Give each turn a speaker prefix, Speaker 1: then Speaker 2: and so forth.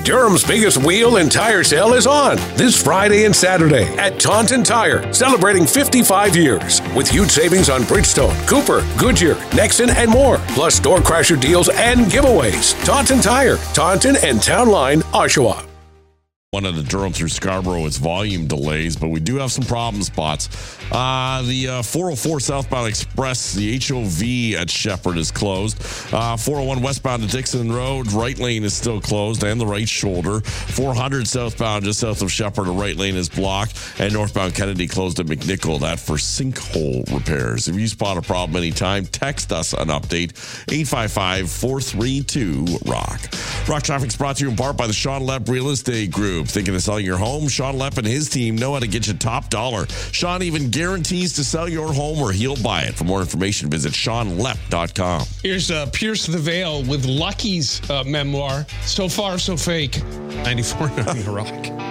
Speaker 1: Durham's biggest wheel and tire sale is on this Friday and Saturday at Taunton Tire, celebrating 55 years with huge savings on Bridgestone, Cooper, Goodyear, Nexon, and more, plus door crasher deals and giveaways. Taunton Tire, Taunton and Town Line, Oshawa.
Speaker 2: One of the Durham through Scarborough is volume delays, but we do have some problem spots. The 404 southbound express, the HOV at Shepherd is closed. 401 westbound to Dixon Road, right lane is still closed and the right shoulder. 400 southbound just south of Shepherd, the right lane is blocked. And northbound Kennedy closed at McNichol, that for sinkhole repairs. If you spot a problem anytime, text us an update, 855-432-ROCK. Rock Traffic's brought to you in part by the Sean Lepp Real Estate Group. Thinking of selling your home? Sean Lepp and his team know how to get you top dollar. Sean even guarantees to sell your home or he'll buy it. For more information, visit SeanLepp.com.
Speaker 3: Here's Pierce the Veil with Lucky's memoir, So Far, So Fake. 94.9 The Rock.